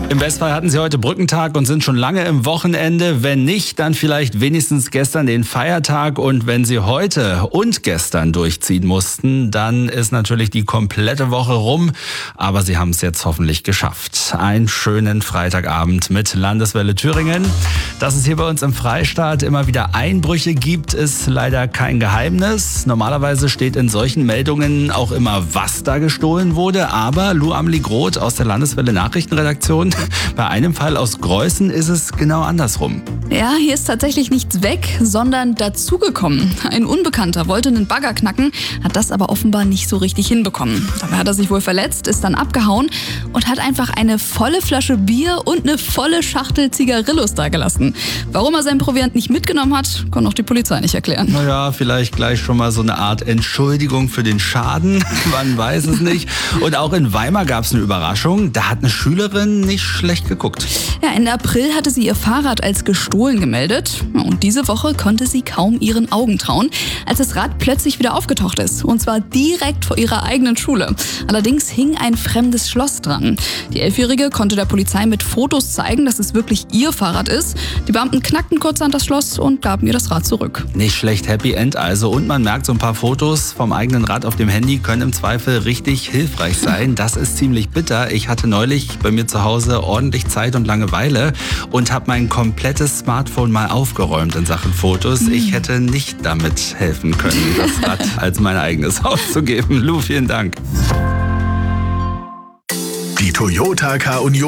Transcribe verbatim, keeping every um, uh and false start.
Im Westfall hatten sie heute Brückentag und sind schon lange im Wochenende. Wenn nicht, dann vielleicht wenigstens gestern den Feiertag. Und wenn sie heute und gestern durchziehen mussten, dann ist natürlich die komplette Woche rum. Aber sie haben es jetzt hoffentlich geschafft. Einen schönen Freitagabend mit Landeswelle Thüringen. Dass es hier bei uns im Freistaat immer wieder Einbrüche gibt, ist leider kein Geheimnis. Normalerweise steht in solchen Meldungen auch immer, was da gestohlen wurde. Aber Lou Amelie Groth aus der Landeswelle Nachrichtenredaktion, bei einem Fall aus Greußen ist es genau andersrum. Ja, hier ist tatsächlich nichts weg, sondern dazugekommen. Ein Unbekannter wollte einen Bagger knacken, hat das aber offenbar nicht so richtig hinbekommen. Dabei hat er sich wohl verletzt, ist dann abgehauen und hat einfach eine volle Flasche Bier und eine volle Schachtel Zigarillos dagelassen. Warum er seinen Proviant nicht mitgenommen hat, kann auch die Polizei nicht erklären. Naja, vielleicht gleich schon mal so eine Art Entschuldigung für den Schaden, man weiß es nicht. Und auch in Weimar gab es eine Überraschung, da hat eine Schülerin nicht schlecht geguckt. Ja, Ende April hatte sie ihr Fahrrad als gestohlen gemeldet. Und diese Woche konnte sie kaum ihren Augen trauen, als das Rad plötzlich wieder aufgetaucht ist. Und zwar direkt vor ihrer eigenen Schule. Allerdings hing ein fremdes Schloss dran. Die Elfjährige konnte der Polizei mit Fotos zeigen, dass es wirklich ihr Fahrrad ist. Die Beamten knackten kurz an das Schloss und gaben ihr das Rad zurück. Nicht schlecht, Happy End also. Und man merkt, so ein paar Fotos vom eigenen Rad auf dem Handy können im Zweifel richtig hilfreich sein. Das ist ziemlich bitter. Ich hatte neulich bei mir zu Hause ordentlich Zeit und Langeweile und habe mein komplettes Smartphone mal aufgeräumt in Sachen Fotos. Ich hätte nicht damit helfen können, das Rad als mein eigenes auszugeben. Lou, vielen Dank. Die Toyota K-Union